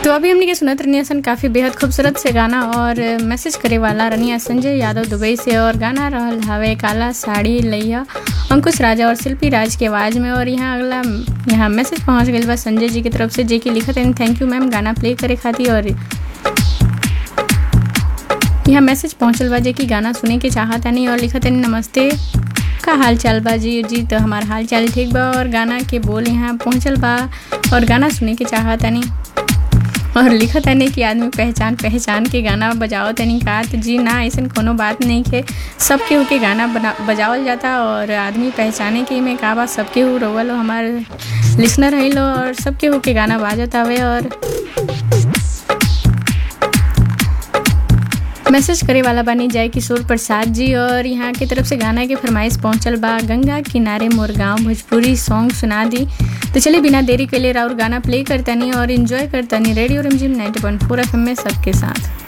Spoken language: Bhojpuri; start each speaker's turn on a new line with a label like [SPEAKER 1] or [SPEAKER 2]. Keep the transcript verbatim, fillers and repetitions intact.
[SPEAKER 1] तो अभी हमने के सुनत रनिया सन काफ़ी बेहद खूबसूरत से गाना और मैसेज करे वाला रनिया संजय यादव दुबई से। और गाना रहल हवे काला साड़ी लैया अंकुश राजा और शिल्पी राज के आवाज़ में। और यहाँ अगला यहाँ मैसेज पहुँच गई बा संजय जी की तरफ से, जे की लिखत है थैंक यू मैम गाना प्ले करे खातिर। और यहाँ मैसेज पहुँचल बा जे की गाना सुने के चाहत नहीं और लिखत है नमस्ते का हाल चाल बा जी जी तो हमारा हाल चाल ठीक बा। और गाना के बोल यहाँ पहुँचल बा और गाना सुने के चाहत नहीं और लिखत है कि आदमी पहचान पहचान के गाना बजाओ तनी का तो जी ना ऐसा कोनो बात नहीं है। सबके होके गाना बना बजावल जाता और आदमी पहचाने के में का बा सबके हो रोवल हमारे लिसनर है लो और सबके होके गाना बाजत आवे। और मैसेज करे वाला बानी जय किशोर प्रसाद जी और यहाँ की तरफ से गाना के फरमाइश पहुँचल बा गंगा किनारे मोर गाँव भोजपुरी सॉन्ग सुना दी। तो चलिए बिना देरी के लिए राउर गाना प्ले करता नहीं और इन्जॉय करता नहीं रेडियो रिमझिम नाइंटी पॉइंट फोर एफ एम में सबके साथ।